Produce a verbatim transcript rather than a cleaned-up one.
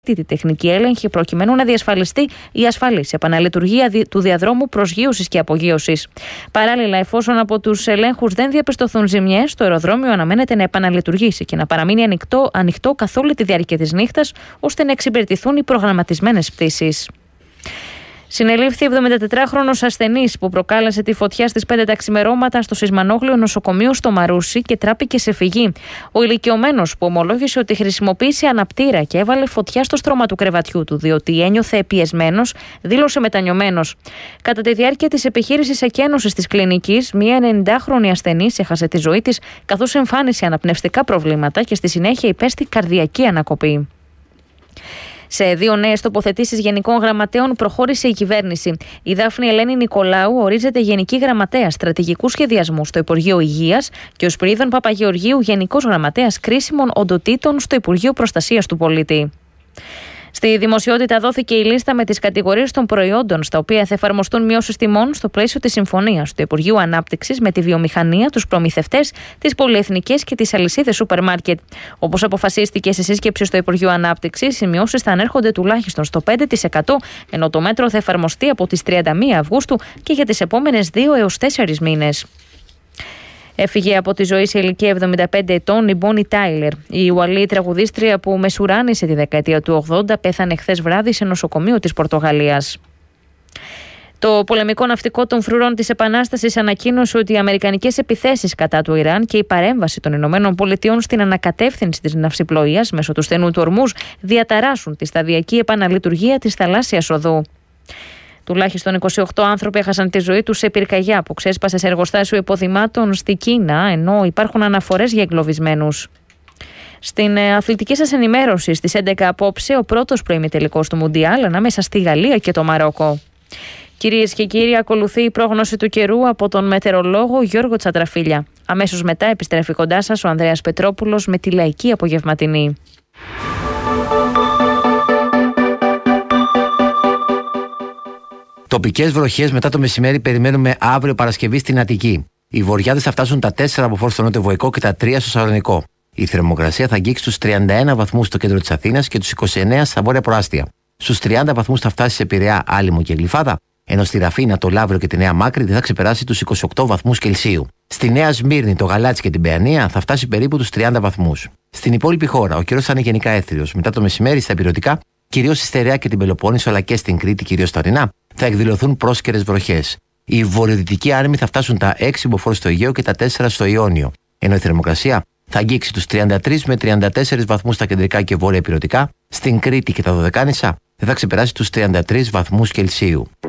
τη τεχνική έλεγχη προκειμένου να διασφαλιστεί η ασφαλής επαναλειτουργία του διαδρόμου προσγείωσης και απογείωσης. Παράλληλα, εφόσον από τους ελέγχους δεν διαπιστωθούν ζημιές, το αεροδρόμιο αναμένεται να επαναλειτουργήσει και να παραμείνει ανοιχτό, ανοιχτό καθ' όλη τη διάρκεια της νύχτας, ώστε να εξυπηρετηθούν οι προγραμματισμένες πτήσεις. Συνελήφθη εβδομηντατετράχρονος ασθενής που προκάλεσε τη φωτιά στις πέντε τα ξημερώματα στο Σεισμανόγλιο νοσοκομείο στο Μαρούσι και τράπηκε σε φυγή. Ο ηλικιωμένος, που ομολόγησε ότι χρησιμοποίησε αναπτήρα και έβαλε φωτιά στο στρώμα του κρεβατιού του, διότι ένιωθε πιεσμένος, δήλωσε μετανιωμένος. Κατά τη διάρκεια της επιχείρησης εκένωσης της κλινικής, μία ενενηντάχρονη ασθενής έχασε τη ζωή της, καθώς εμφάνισε αναπνευστικά προβλήματα και στη συνέχεια υπέστη καρδιακή ανακοπή. Σε δύο νέες τοποθετήσεις γενικών γραμματέων προχώρησε η κυβέρνηση. Η Δάφνη Ελένη Νικολάου ορίζεται γενική γραμματέα στρατηγικού σχεδιασμού στο Υπουργείο Υγείας και ο Σπυρίδων Παπαγεωργίου γενικός γραμματέας κρίσιμων οντοτήτων στο Υπουργείο Προστασίας του Πολίτη. Στη δημοσιότητα δόθηκε η λίστα με τις κατηγορίες των προϊόντων στα οποία θα εφαρμοστούν μειώσεις τιμών στο πλαίσιο της συμφωνίας του Υπουργείου Ανάπτυξης με τη βιομηχανία, τους προμηθευτές, τις πολυεθνικές και τις αλυσίδες σούπερ μάρκετ. Όπως αποφασίστηκε σε σύσκεψη στο Υπουργείο Ανάπτυξης, οι μειώσεις θα ανέρχονται τουλάχιστον στο πέντε τοις εκατό, ενώ το μέτρο θα εφαρμοστεί από τις τριάντα μία Αυγούστου και για τις επόμενες δύο έως τέσσερις μήνες. Έφυγε από τη ζωή σε ηλικία εβδομήντα πέντε ετών η Μπόνι Τάιλερ. Η Ουαλή τραγουδίστρια που μεσουράνησε τη δεκαετία του ογδόντα πέθανε χθες βράδυ σε νοσοκομείο της Πορτογαλίας. Το πολεμικό ναυτικό των φρουρών της Επανάστασης ανακοίνωσε ότι οι αμερικανικές επιθέσεις κατά του Ιράν και η παρέμβαση των Ηνωμένων Πολιτειών στην ανακατεύθυνση της ναυσιπλοείας μέσω του στενού του Ορμούζ διαταράσσουν τη σταδιακή επαναλειτουργία της θαλάσσιας οδού. Τουλάχιστον είκοσι οκτώ άνθρωποι έχασαν τη ζωή τους σε πυρκαγιά που ξέσπασε σε εργοστάσιο υποδημάτων στη Κίνα, ενώ υπάρχουν αναφορές για εγκλωβισμένους. Στην αθλητική σας ενημέρωση στις έντεκα απόψε, ο πρώτος προημιτελικός του Μουντιάλ ανάμεσα στη Γαλλία και το Μαρόκο. Κυρίες και κύριοι, ακολουθεί η πρόγνωση του καιρού από τον μετεωρολόγο Γιώργο Τσατραφίλια. Αμέσως μετά επιστρέφει κοντά σας ο Ανδρέας Πετρόπουλος με τη λαϊκή απογευματινή. Τοπικές βροχές μετά το μεσημέρι περιμένουμε αύριο Παρασκευή στην Αττική. Οι βοριάδες θα φτάσουν τα τέσσερα από φόρ στο Νότιο Βοϊκό και τα τρία στο Σαλονικό. Η θερμοκρασία θα αγγίξει στους τριάντα ένα βαθμούς στο κέντρο της Αθήνας και τους είκοσι εννέα στα βόρεια προάστια. Στους τριάντα βαθμούς θα φτάσει σε Πειραιά, Άλυμο και Γλυφάδα, ενώ στη Ραφίνα, το Λαύριο και τη Νέα Μάκρη δεν θα ξεπεράσει τους είκοσι οκτώ βαθμούς Κελσίου. Στη Νέα Σμύρνη, το Γαλάτσι και την Παιανία θα φτάσει περίπου τους τριάντα βαθμούς. Στην υπόλοιπη χώρα, ο καιρός θα είναι γενικά έθριος. Μετά το μεσημέρι στα ηπειρωτικά, κυρίως στη Στερεά και την Πελοπόννησο, αλλά και στην Κρήτη, κυρίως στα ορεινά, θα εκδηλωθούν πρόσκαιρες βροχές. Οι βορειοδυτικοί άρμοι θα φτάσουν τα έξι μποφόρ στο Αιγαίο και τα τέσσερα στο Ιόνιο, ενώ η θερμοκρασία θα αγγίξει τους τριάντα τρεις με τριάντα τέσσερις βαθμούς στα κεντρικά και βόρεια ηπειρωτικά, στην Κρήτη και τα Δωδεκάνησα δεν θα ξεπεράσει τους τριάντα τρεις βαθμούς Κελσίου.